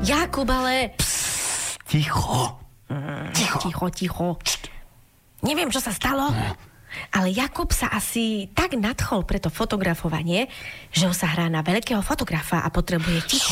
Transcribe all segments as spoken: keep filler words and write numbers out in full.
Jakub, ale... Psst, ticho. Ticho. Ticho, ticho. Neviem, čo sa stalo, ale Jakub sa asi tak nadchol pre to fotografovanie, že ho sa hrá na veľkého fotografa a potrebuje ticho.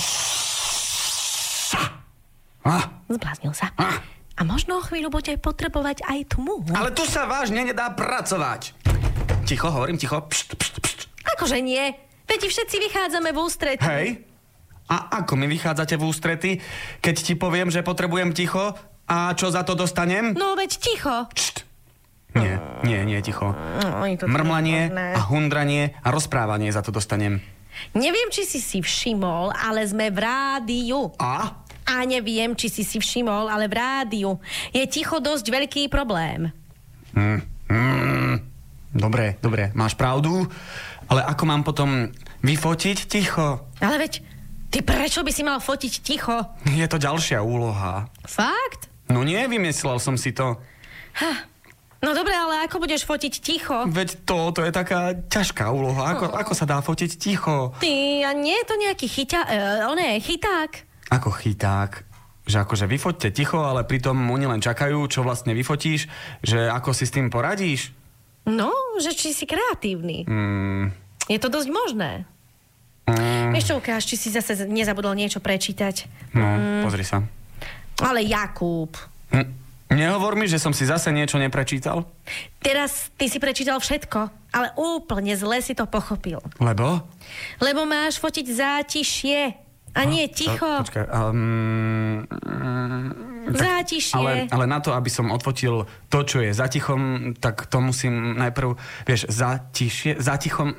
Ah. Zbláznil sa. Ah. A možno o chvíľu bude potrebovať aj tmu. Ale tu sa vážne nedá pracovať. Ticho, hovorím ticho. Pšt, pšt, pšt. Akože nie? Veď všetci vychádzame v ústretí. Hej. A ako mi vychádzate v ústrety, keď ti poviem, že potrebujem ticho? A čo za to dostanem? No veď ticho. Pšt. Nie, nie, nie, ticho. No, Mrmlanie a hundranie a rozprávanie za to dostanem. Neviem, či si si všimol, ale sme v rádiu. A? A neviem, či si si všimol, ale v rádiu je ticho dosť veľký problém. Mm, mm, dobre, dobre, máš pravdu, ale ako mám potom vyfotiť ticho? Ale veď, ty prečo by si mal fotiť ticho? Je to ďalšia úloha. Fakt? No nie, vymyslel som si to. Ha. No dobre, ale ako budeš fotiť ticho? Veď to, to je taká ťažká úloha. Ako, ako sa dá fotiť ticho? Ty, a nie je to nejaký chyťa... E, oné, chyták? Ako chyták. Že akože vyfoťte ticho, ale pritom oni len čakajú, čo vlastne vyfotíš, že ako si s tým poradíš? No, že či si kreatívny. Mm. Je to dosť možné. Mm. Vieš čo, ukáž, či si zase nezabudol niečo prečítať. No, Mm. pozri sa. Ale Jakub... Hm. Nehovor mi, že som si zase niečo neprečítal. Teraz ty si prečítal všetko, ale úplne zle si to pochopil. Lebo? Lebo máš fotiť zátišie a nie ticho. A, počkaj, um, tak, Zátišie. ale, ale na to, aby som odfotil to, čo je za tichom, tak to musím najprv, vieš, zátišie, za tichom...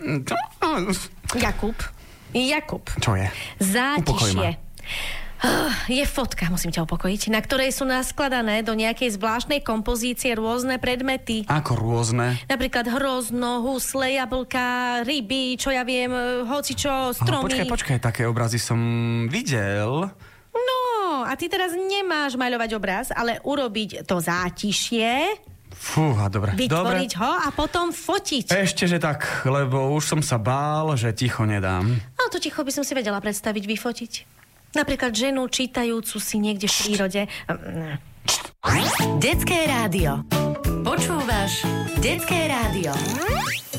Jakub. Jakub. Čo je? Upokoj ma. Zátišie. Je fotka, musím ťa upokojiť, na ktorej sú naskladané do nejakej zvláštnej kompozície rôzne predmety. Ako rôzne? Napríklad hrozno, husle, jablka, ryby, čo ja viem, hocičo, stromy. Ale počkaj, počkaj, také obrazy som videl. No, a ty teraz nemáš maľovať obraz, ale urobiť to zátišie, Fúha, dobre. vytvoriť dobre. ho a potom fotiť. Ešte, že tak, lebo už som sa bál, že ticho nedám. No to ticho by som si vedela predstaviť, vyfotiť. Napríklad ženu čítajúcu si niekde v prírode. Detské rádio. Počúvaš Detské rádio.